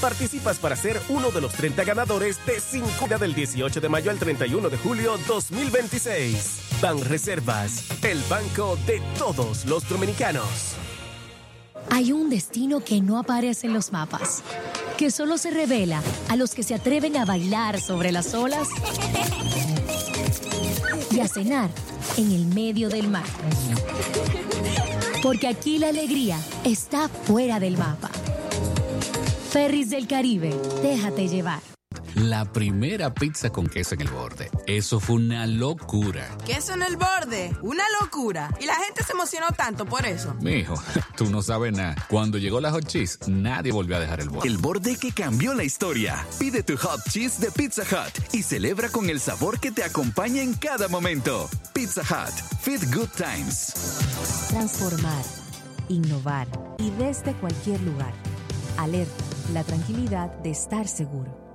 participas para ser uno de los 30 ganadores de 5 del 18 de mayo al 31 de julio 2026. Banreservas, el banco de todos los dominicanos. Hay un destino que no aparece en los mapas, que solo se revela a los que se atreven a bailar sobre las olas y a cenar en el medio del mar. Porque aquí la alegría está fuera del mapa. Ferris del Caribe, déjate llevar. La primera pizza con queso en el borde. Eso fue una locura. ¿Queso en el borde? Una locura. Y la gente se emocionó tanto por eso. Mijo, tú no sabes nada. Cuando llegó la hot cheese, nadie volvió a dejar el borde. El borde que cambió la historia. Pide tu hot cheese de Pizza Hut y celebra con el sabor que te acompaña en cada momento. Pizza Hut. Fit Good Times. Transformar, innovar y desde cualquier lugar. Alerta, la tranquilidad de estar seguro.